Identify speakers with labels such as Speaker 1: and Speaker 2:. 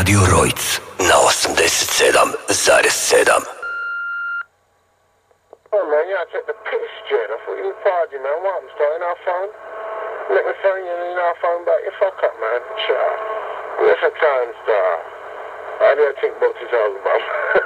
Speaker 1: Radio Rojc na 87,7.
Speaker 2: Oh man, you gotta take the piss, Jed. I thought you was party, man. What? I'm starting our phone. Let me phone you and our phone back. You fuck up, man. Ciao. Where's the time star? I didn't think about this album.